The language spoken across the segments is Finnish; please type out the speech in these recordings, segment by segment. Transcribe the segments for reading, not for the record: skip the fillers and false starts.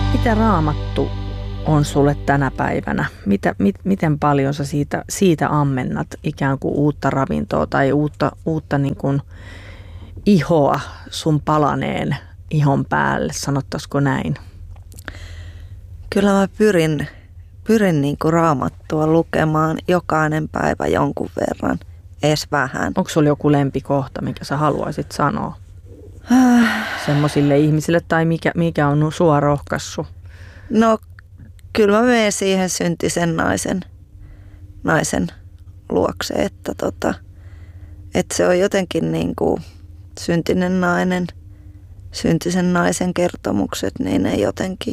Mitä Raamattu on sulle tänä päivänä? Miten paljon sä siitä ammennat ikään kuin uutta ravintoa tai uutta niin kuin ihoa sun palaneen ihon päälle, sanottaisiko näin? Kyllä mä pyrin niin kuin Raamattua lukemaan jokainen päivä jonkun verran, edes vähän. Onko sulla joku lempikohta, mikä sä haluaisit sanoa semmoisille ihmisille tai mikä on sua rohkaissut? No kyllä mä menen siihen syntisen naisen luokse, että se on jotenkin niin kuin syntisen naisen kertomukset, niin ne jotenkin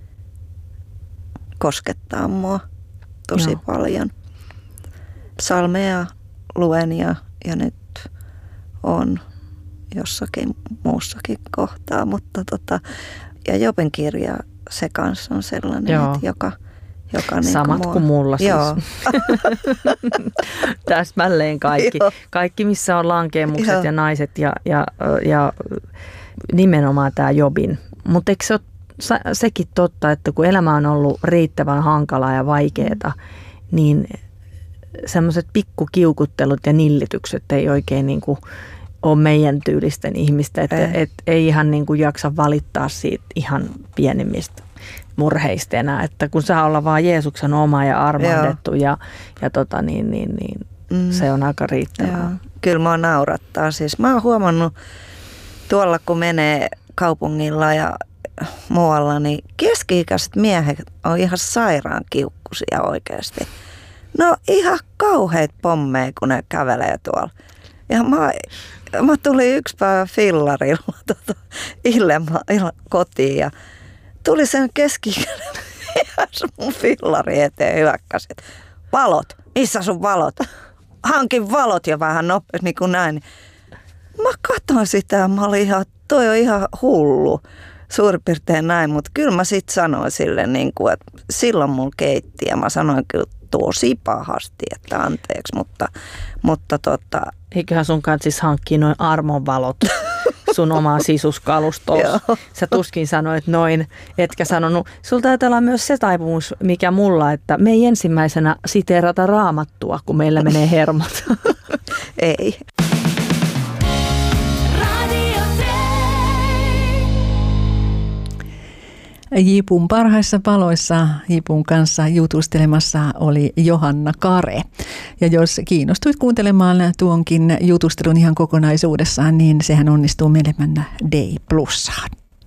koskettaa mua tosi paljon. Psalmeja luen ja nyt on jossakin muussakin kohtaa, mutta ja Jobin kirja se kanssa on sellainen, että joka samat niin kuin mulla siis. Joo. Täsmälleen kaikki. Kaikki, missä on lankeemukset ja naiset ja nimenomaan tämä Jobin. Mutta eikö se ole sekin totta, että kun elämä on ollut riittävän hankalaa ja vaikeaa, niin semmoiset pikkukiukuttelut ja nillitykset ei oikein niin kuin ole meidän tyylisten ihmistä. Että ei ihan niin kuin jaksa valittaa siitä ihan pienimmistä murheista enää, että kun saa olla vaan Jeesuksen oma ja armahdettu ja se on aika riittävää. Joo. Kyllä mua naurattaa. Siis mä oon huomannut tuolla, kun menee kaupungilla ja muualla, niin keski-ikäiset miehet on ihan sairaan kiukkusia oikeasti. No ihan kauheat pommeja, kun ne kävelee tuolla. Ja mä tulin yksi päivä fillarilla illan kotiin ja tuli sen keski-ikäinen mies mun fillari eteen hyökkäsi. Valot, missä sun valot? Hankin valot ja vähän nopeasti niin kuin näin. Mä katsoin sitä ja mä olin toi on ihan hullu. Suurin piirtein näin, mutta kyllä mä sitten sanoin sille, niin kuin, että silloin mulla keitti ja mä sanoin kyllä tosi pahasti, että anteeksi, mutta eiköhän sun kanssa siis hankkia noin armonvalot sun omaa sisuskalustoon. Sä tuskin sanoit noin, etkä sanonut. Sulla taitaa olla myös se taipumus, mikä mulla, että me ei ensimmäisenä siteerata Raamattua, kun meillä menee hermot. Ei. Jipun parhaissa paloissa Jipun kanssa jutustelemassa oli Johanna Kare. Ja jos kiinnostuit kuuntelemaan tuonkin jutustelun ihan kokonaisuudessaan, niin sehän onnistuu menemään Day Plussaan.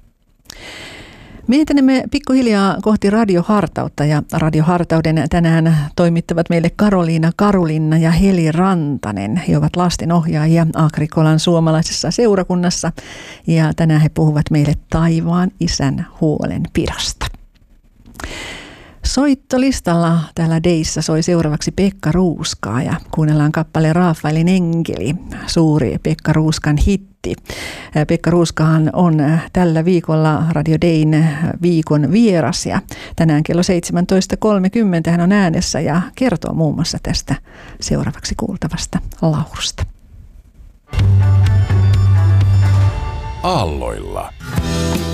Me etenemme pikkuhiljaa kohti radiohartautta ja radiohartauden tänään toimittavat meille Karoliina Karulinna ja Heli Rantanen. He ovat lastenohjaajia Agrikolan suomalaisessa seurakunnassa ja tänään he puhuvat meille taivaan isän huolenpidosta. Soittolistalla täällä Deissä soi seuraavaksi Pekka Ruuskaa ja kuunnellaan kappale Raafaelin enkeli, suuri Pekka Ruuskan hitti. Pekka Ruuskahan on tällä viikolla Radio Dayn viikon vieras ja tänään kello 17.30 hän on äänessä ja kertoo muun muassa tästä seuraavaksi kuultavasta laulusta. Aalloilla.